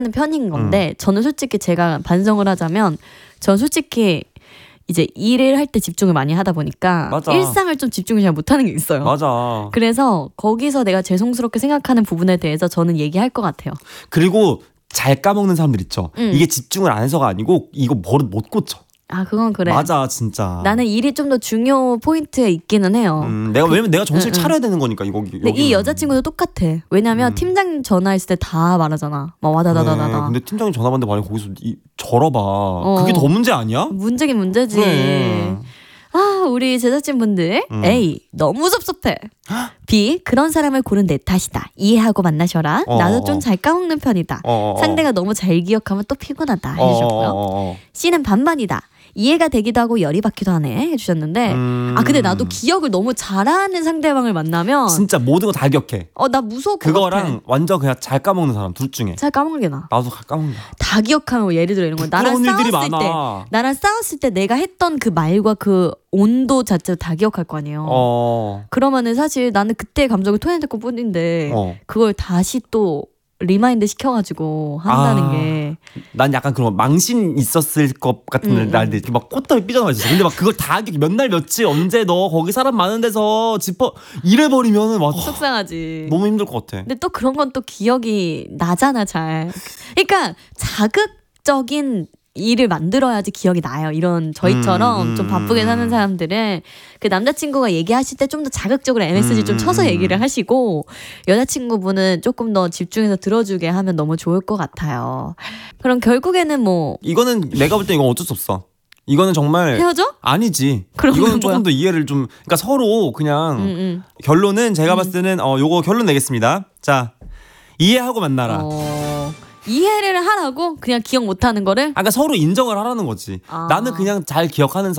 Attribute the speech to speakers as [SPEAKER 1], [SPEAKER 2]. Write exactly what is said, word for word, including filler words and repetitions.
[SPEAKER 1] 편인 건데 음. 저는 솔직히 제가 반성을 하자면 전 솔직히 이제 일을 할 때 집중을 많이 하다 보니까 맞아. 일상을 좀 집중을 잘 못하는 게 있어요.
[SPEAKER 2] 맞아.
[SPEAKER 1] 그래서 거기서 내가 죄송스럽게 생각하는 부분에 대해서 저는 얘기할 것 같아요.
[SPEAKER 2] 그리고 잘 까먹는 사람들 있죠. 음. 이게 집중을 안 해서가 아니고 이거 버릇 못 고쳐.
[SPEAKER 1] 아 그건 그래.
[SPEAKER 2] 맞아 진짜.
[SPEAKER 1] 나는 일이 좀 더 중요 포인트에 있기는 해요.
[SPEAKER 2] 음, 내가 그, 왜냐면 내가 정신을 응, 차려야 되는 거니까 이거.
[SPEAKER 1] 근데 이 여자친구도 똑같아. 왜냐면 음. 팀장 전화했을 때 다 말하잖아. 막 와다다다다다.
[SPEAKER 2] 그래, 근데 팀장이 전화 받는데 만약 거기서 이, 절어봐. 어. 그게 더 문제 아니야?
[SPEAKER 1] 문제긴 문제지.
[SPEAKER 2] 그래.
[SPEAKER 1] 아 우리 제작진분들 음. A. 너무 섭섭해. B. 그런 사람을 고른 내 탓이다. 이해하고 만나셔라. 어, 나도 좀 잘 까먹는 편이다. 어, 어, 상대가 너무 잘 기억하면 또 피곤하다 해주셨고요. 어, 어, 어. C는 반반이다. 이해가 되기도 하고 열이 받기도 하네 해주셨는데 음... 아 근데 나도 기억을 너무 잘하는 상대방을 만나면
[SPEAKER 2] 진짜 모든 거 다 기억해.
[SPEAKER 1] 어 나 무서울 것
[SPEAKER 2] 그거랑
[SPEAKER 1] 같아.
[SPEAKER 2] 완전 그냥 잘 까먹는 사람 둘 중에
[SPEAKER 1] 잘 까먹는 게 나아.
[SPEAKER 2] 나도 까먹는다.
[SPEAKER 1] 다 기억하면 뭐 예를 들어 이런 거 나랑 싸웠을 많아. 때 나랑 싸웠을 때 내가 했던 그 말과 그 온도 자체를 다 기억할 거 아니에요. 어... 그러면은 사실 나는 그때의 감정을 토해낼 것 뿐인데 어. 그걸 다시 또 리마인드 시켜가지고 한다는
[SPEAKER 2] 아,
[SPEAKER 1] 게.
[SPEAKER 2] 난 약간 그런 망신 있었을 것 같은 음, 날들 이렇게 막 코털이 삐져나와 있었어. 근데 막 그걸 다 몇 날 며칠 언제 너 거기 사람 많은 데서 짚어 이래버리면은 막
[SPEAKER 1] 속상하지.
[SPEAKER 2] 너무 힘들 것 같아.
[SPEAKER 1] 근데 또 그런 건 또 기억이 나잖아 잘. 그러니까 자극적인 일을 만들어야지 기억이 나요. 이런 저희처럼 음, 음, 좀 바쁘게 사는 사람들은 그 남자친구가 얘기하실 때 좀 더 자극적으로 엠에스지 음, 좀 쳐서 얘기를 하시고 여자친구분은 조금 더 집중해서 들어주게 하면 너무 좋을 것 같아요. 그럼 결국에는 뭐
[SPEAKER 2] 이거는 내가 볼 때 이건 어쩔 수 없어. 이거는 정말
[SPEAKER 1] 헤어져?
[SPEAKER 2] 아니지. 이거는 조금 더 이해를 좀 그러니까 서로 그냥 음, 음. 결론은 제가 음. 봤을 때는 어 요거 결론 내겠습니다. 자 이해하고 만나라. 어...
[SPEAKER 1] 이해를 하라고? 그냥 기억 못하는 거를?
[SPEAKER 2] 아까 그러니까 서로 인정을 하라는 거지. 아. 나는 그냥 잘 기억하는 사람